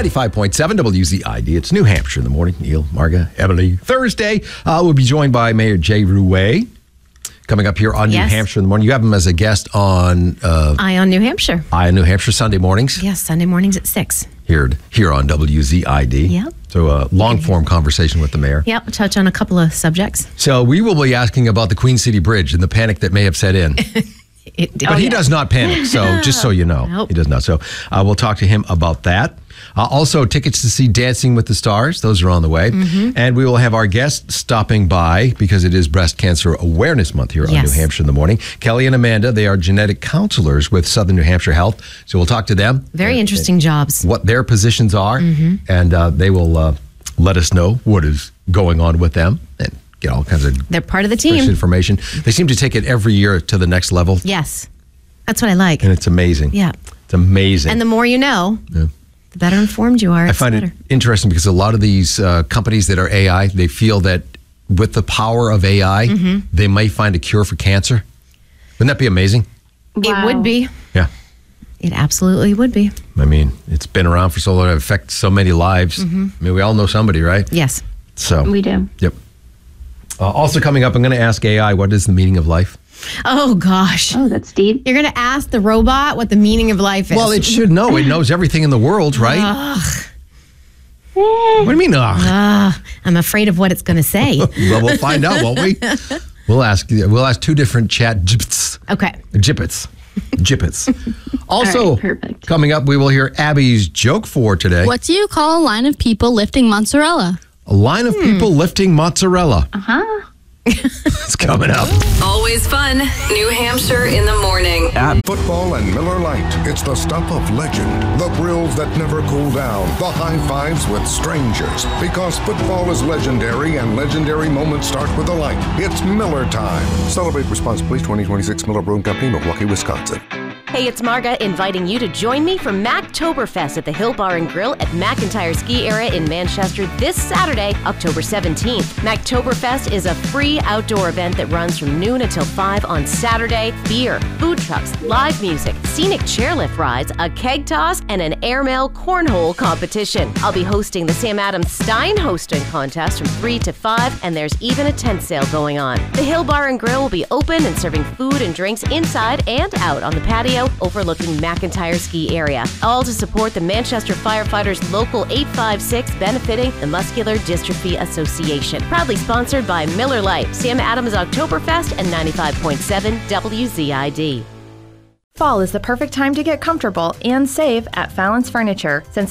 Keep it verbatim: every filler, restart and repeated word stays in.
ninety-five point seven W Z I D. It's New Hampshire in the morning. Neil, Marga, Emily. Thursday, uh, we'll be joined by Mayor Jay Rouet. Coming up here on Yes. New Hampshire in the morning. You have him as a guest on uh, Eye on New Hampshire. Eye on New Hampshire Sunday mornings. Yes, Sunday mornings at six. Here, here on W Z I D. Yep. So a long-form conversation with the mayor. Yep, we'll touch on a couple of subjects. So we will be asking about the Queen City Bridge and the panic that may have set in. It, But he does not panic, so just so you know. Nope. He does not. So uh, we'll talk to him about that. Uh, also, tickets to see Dancing with the Stars. Those are on the way. Mm-hmm. And we will have our guest stopping by because it is Breast Cancer Awareness Month here on Yes. New Hampshire in the morning. Kelly and Amanda, they are genetic counselors with Southern New Hampshire Health. So we'll talk to them. Very and- interesting jobs. What their positions are. Mm-hmm. And uh, they will uh, let us know what is going on with them and get all kinds of They're part of the fresh team. information. They seem to take it every year to the next level. Yes, that's what I like. And it's amazing. Yeah. It's amazing. And the more you know, Yeah. the better informed you are. I It's find better. it interesting because a lot of these uh, companies that are A I, they feel that with the power of A I, Mm-hmm. they may find a cure for cancer. Wouldn't that be amazing? It would be. Yeah. It absolutely would be. I mean, it's been around for so long, it affects so many lives. Mm-hmm. I mean, we all know somebody, right? Yes. So We do. Yep. Uh, also coming up, I'm going to ask A I, what is the meaning of life? Oh, gosh. Oh, that's deep. You're going to ask the robot what the meaning of life is. Well, it should know. It knows everything in the world, right? What do you mean, ugh? Ah, I'm afraid of what it's going to say. Well, we'll find out, won't we? We'll ask. We'll ask two different chat gibbets. Okay. Gibbets. Gibbets. Also, All right, perfect. coming up, we will hear Abby's joke for today. What do you call a line of people lifting mozzarella? A line of people lifting mozzarella. Uh-huh. It's coming up. Always fun. New Hampshire in the morning. Football and Miller Lite. It's the stuff of legend. The thrills that never cool down. The high fives with strangers. Because football is legendary and legendary moments start with a light. It's Miller time. Celebrate responsibly. twenty twenty-six Miller Brewing Company, Milwaukee, Wisconsin. Hey, it's Marga inviting you to join me for Mactoberfest at the Hill Bar and Grill at McIntyre Ski Area in Manchester this Saturday, October seventeenth. Mactoberfest is a free outdoor event that runs from noon until five on Saturday. Beer, food trucks, live music, scenic chairlift rides, a keg toss, and an airmail cornhole competition. I'll be hosting the Sam Adams Stein hosting contest from three to five, and there's even a tent sale going on. The Hill Bar and Grill will be open and serving food and drinks inside and out on the patio overlooking McIntyre Ski Area. All to support the Manchester Firefighters Local eight five six benefiting the Muscular Dystrophy Association. Proudly sponsored by Miller Lite, Sam Adams Oktoberfest, and ninety-five point seven W Z I D. Fall is the perfect time to get comfortable and save at Fallon's Furniture. Since